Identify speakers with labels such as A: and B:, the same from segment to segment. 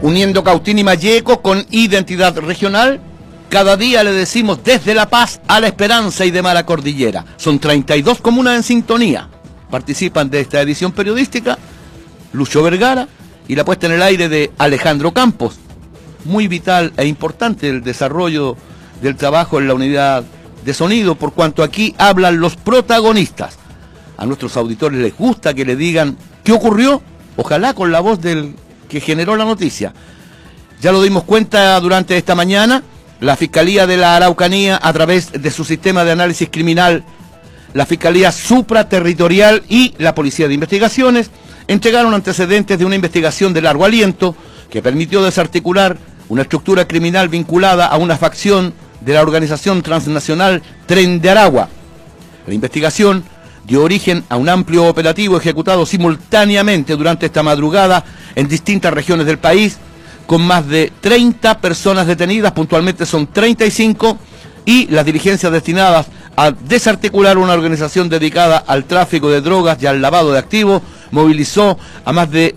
A: uniendo Cautín y Malleco con identidad regional. Cada día le decimos desde La Paz a La Esperanza y demás a la cordillera. Son 32 comunas en sintonía. Participan de esta edición periodística Lucho Vergara y la puesta en el aire de Alejandro Campos. Muy vital e importante el desarrollo del trabajo en la unidad de sonido, por cuanto aquí hablan los protagonistas. A nuestros auditores les gusta que le digan qué ocurrió, ojalá con la voz del que generó la noticia. Ya lo dimos cuenta durante esta mañana, la Fiscalía de la Araucanía, a través de su sistema de análisis criminal, la Fiscalía Supraterritorial y la Policía de Investigaciones, entregaron antecedentes de una investigación de largo aliento que permitió desarticular una estructura criminal vinculada a una facción de la organización transnacional Tren de Aragua. La investigación dio origen a un amplio operativo ejecutado simultáneamente durante esta madrugada en distintas regiones del país, con más de 30 personas detenidas, puntualmente son 35, y las diligencias destinadas a desarticular una organización dedicada al tráfico de drogas y al lavado de activos movilizó a más de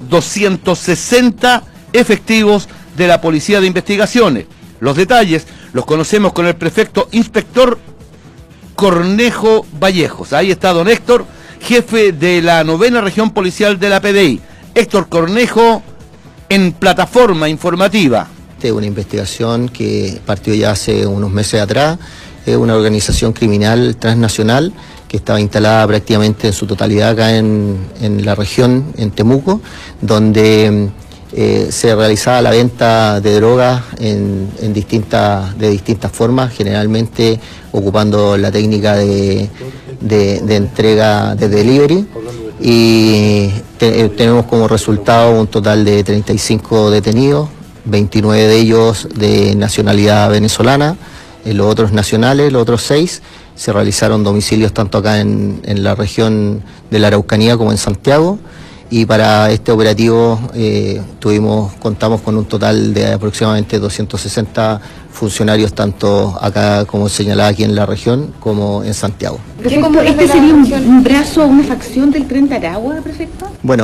A: 260 efectivos de la Policía de Investigaciones. Los detalles los conocemos con el prefecto inspector Cornejo Vallejos. Ahí está don Héctor, jefe de la 9ª región policial de la PDI. Héctor Cornejo, en plataforma informativa.
B: Una investigación que partió ya hace unos meses atrás, es una organización criminal transnacional que estaba instalada prácticamente en su totalidad acá en la región, en Temuco, donde se realizaba la venta de drogas de distintas formas, generalmente ocupando la técnica de entrega de delivery, y tenemos como resultado un total de 35 detenidos, 29 de ellos de nacionalidad venezolana, los otros nacionales, los otros 6 se realizaron domicilios tanto acá en la región de la Araucanía como en Santiago. Y para este operativo contamos con un total de aproximadamente 260 funcionarios, tanto acá como señalada aquí en la región, como en Santiago.
C: ¿Este sería un brazo o una facción del Tren de Aragua, prefecto?
B: Bueno,